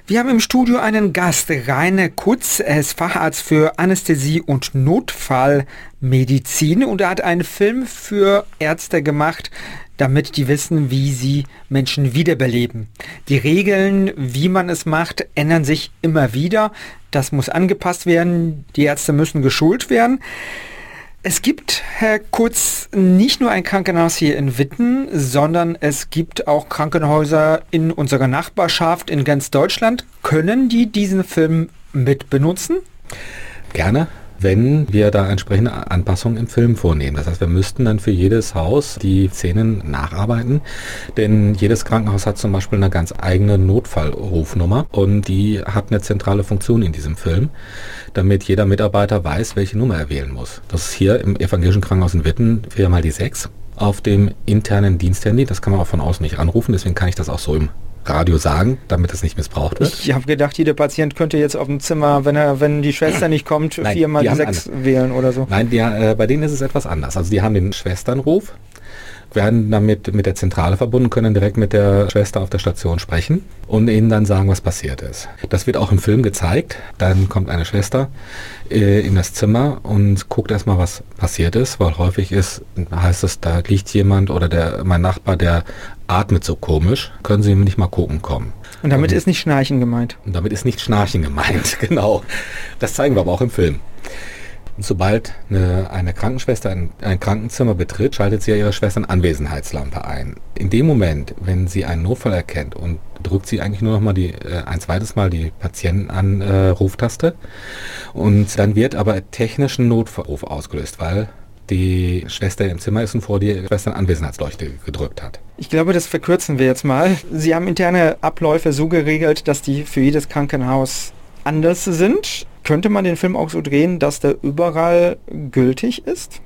Wir haben im Studio einen Gast, Rainer Kutz. Er ist Facharzt für Anästhesie und Notfallmedizin und er hat einen Film für Ärzte gemacht, damit die wissen, wie sie Menschen wiederbeleben. Die Regeln, wie man es macht, ändern sich immer wieder. Das muss angepasst werden. Die Ärzte müssen geschult werden. Es gibt, Herr Kutz, nicht nur ein Krankenhaus hier in Witten, sondern es gibt auch Krankenhäuser in unserer Nachbarschaft in ganz Deutschland. Können die diesen Film mit benutzen? Gerne, wenn wir da entsprechende Anpassungen im Film vornehmen. Das heißt, wir müssten dann für jedes Haus die Szenen nacharbeiten, denn jedes Krankenhaus hat zum Beispiel eine ganz eigene Notfallrufnummer und die hat eine zentrale Funktion in diesem Film, damit jeder Mitarbeiter weiß, welche Nummer er wählen muss. Das ist hier im Evangelischen Krankenhaus in Witten 4 die 6 auf dem internen Diensthandy. Das kann man auch von außen nicht anrufen, deswegen kann ich das auch so im Radio sagen, damit es nicht missbraucht wird. Ich habe gedacht, jeder Patient könnte jetzt auf dem Zimmer, wenn die Schwester nicht kommt, 4 mal die 6 wählen oder so. Nein, bei denen ist es etwas anders. Also die haben den Schwesternruf, werden damit mit der Zentrale verbunden, können direkt mit der Schwester auf der Station sprechen und ihnen dann sagen, was passiert ist. Das wird auch im Film gezeigt. Dann kommt eine Schwester in das Zimmer und guckt erstmal, was passiert ist, weil häufig heißt es, da liegt jemand oder mein Nachbar, der atmet so komisch, können Sie ihm nicht mal gucken kommen. Und damit ist nicht Schnarchen gemeint. Und damit ist nicht Schnarchen gemeint, genau. Das zeigen wir aber auch im Film. Und sobald eine Krankenschwester ein Krankenzimmer betritt, schaltet sie ja ihre Schwestern-Anwesenheitslampe ein. In dem Moment, wenn sie einen Notfall erkennt und drückt sie eigentlich nur noch mal ein zweites Mal die Patientenanruftaste und dann wird aber technisch ein Notruf ausgelöst, weil die Schwester im Zimmer ist und vor die Schwestern-Anwesenheitsleuchte gedrückt hat. Ich glaube, das verkürzen wir jetzt mal. Sie haben interne Abläufe so geregelt, dass die für jedes Krankenhaus anders sind. Könnte man den Film auch so drehen, dass der überall gültig ist?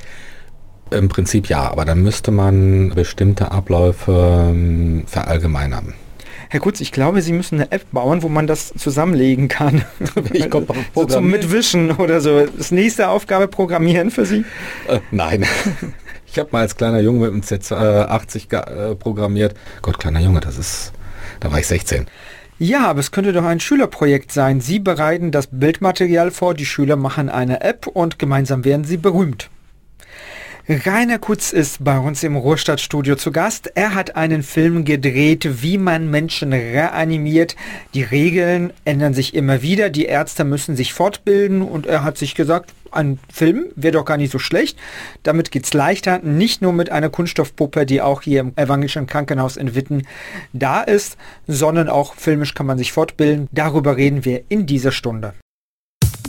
Im Prinzip ja, aber dann müsste man bestimmte Abläufe verallgemeinern. Herr Kutz, ich glaube, Sie müssen eine App bauen, wo man das zusammenlegen kann. So zum Mitwischen oder so. Das nächste Aufgabe programmieren für Sie? Nein. Ich habe mal als kleiner Junge mit dem Z80 programmiert. Gott, kleiner Junge, da war ich 16. Ja, aber es könnte doch ein Schülerprojekt sein. Sie bereiten das Bildmaterial vor, die Schüler machen eine App und gemeinsam werden sie berühmt. Rainer Kutz ist bei uns im Ruhrstadtstudio zu Gast. Er hat einen Film gedreht, wie man Menschen reanimiert. Die Regeln ändern sich immer wieder, die Ärzte müssen sich fortbilden und er hat sich gesagt, ein Film wäre doch gar nicht so schlecht. Damit geht's leichter, nicht nur mit einer Kunststoffpuppe, die auch hier im Evangelischen Krankenhaus in Witten da ist, sondern auch filmisch kann man sich fortbilden. Darüber reden wir in dieser Stunde.